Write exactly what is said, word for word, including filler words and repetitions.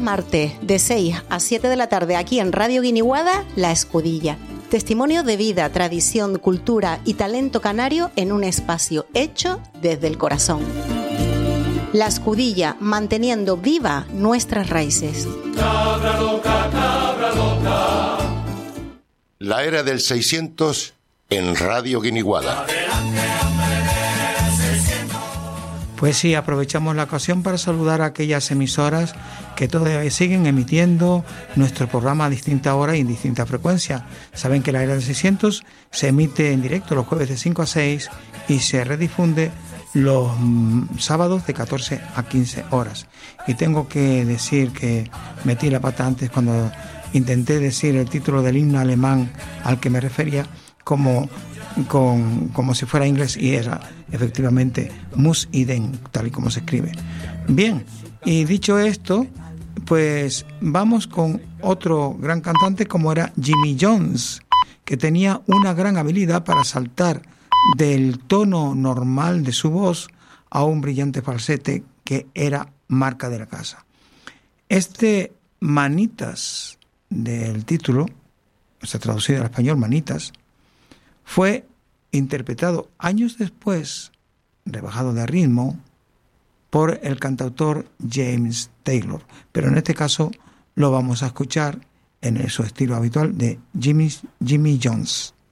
martes de seis a siete de la tarde aquí en Radio Guiniguada, La Escudilla. Testimonio de vida, tradición, cultura y talento canario en un espacio hecho desde el corazón. La Escudilla, manteniendo viva nuestras raíces. Cabra loca, cabra loca. La era del seiscientos en Radio Guiniguada. Pues sí, aprovechamos la ocasión para saludar a aquellas emisoras que todavía siguen emitiendo nuestro programa a distinta hora y en distinta frecuencia. Saben que la era del seiscientos se emite en directo los jueves de cinco a seis y se redifunde los mm, sábados de catorce a quince horas. Y tengo que decir que metí la pata antes cuando intenté decir el título del himno alemán al que me refería como, con, como si fuera inglés, y era efectivamente Muss Iden, tal y como se escribe. Bien, y dicho esto, pues vamos con otro gran cantante como era Jimmy Jones, que tenía una gran habilidad para saltar del tono normal de su voz a un brillante falsete que era marca de la casa. Este Manitas del título, está traducido al español Manitas, fue interpretado años después, rebajado de ritmo, por el cantautor James Taylor, pero en este caso lo vamos a escuchar en su estilo habitual de Jimmy, Jimmy Jones.